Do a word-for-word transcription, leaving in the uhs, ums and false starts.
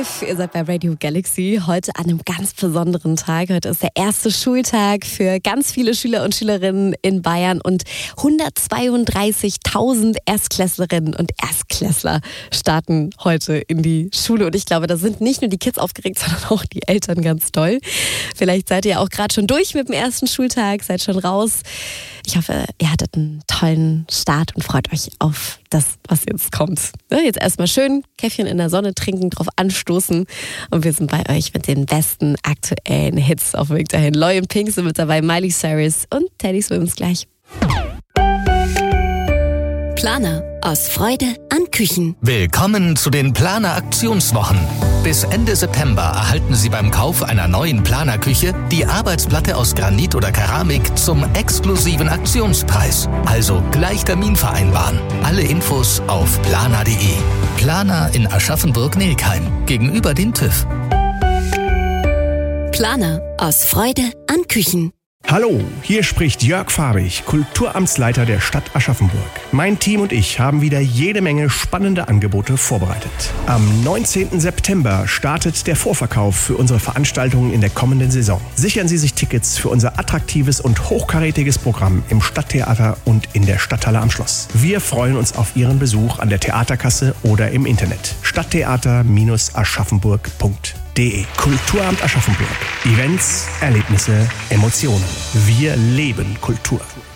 elf, ihr seid bei Radio Galaxy, heute an einem ganz besonderen Tag. Heute ist der erste Schultag für ganz viele Schüler und Schülerinnen in Bayern und hundertzweiunddreißigtausend Erstklässlerinnen und Erstklässler starten heute in die Schule. Und ich glaube, da sind nicht nur die Kids aufgeregt, sondern auch die Eltern ganz toll. Vielleicht seid ihr auch gerade schon durch mit dem ersten Schultag, seid schon raus. Ich hoffe, ihr hattet einen tollen Start und freut euch auf das, was jetzt kommt. Jetzt erstmal schön Käffchen in der Sonne trinken, drauf anstoßen und wir sind bei euch mit den besten aktuellen Hits auf dem Weg dahin. Loy und Pink sind mit dabei, Miley Cyrus und Teddy Swims gleich. Planer aus Freude an Küchen. Willkommen zu den Planer Aktionswochen. Bis Ende September erhalten Sie beim Kauf einer neuen Planer-Küche die Arbeitsplatte aus Granit oder Keramik zum exklusiven Aktionspreis. Also gleich Termin vereinbaren. Alle Infos auf planer punkt de. Planer in Aschaffenburg-Nelkheim gegenüber dem TÜV. Planer aus Freude an Küchen. Hallo, hier spricht Jörg Farbig, Kulturamtsleiter der Stadt Aschaffenburg. Mein Team und ich haben wieder jede Menge spannende Angebote vorbereitet. Am neunzehnten September startet der Vorverkauf für unsere Veranstaltungen in der kommenden Saison. Sichern Sie sich Tickets für unser attraktives und hochkarätiges Programm im Stadttheater und in der Stadthalle am Schloss. Wir freuen uns auf Ihren Besuch an der Theaterkasse oder im Internet. stadttheater Bindestrich aschaffenburg punkt de. Kulturamt Aschaffenburg. Events, Erlebnisse, Emotionen. Wir leben Kultur.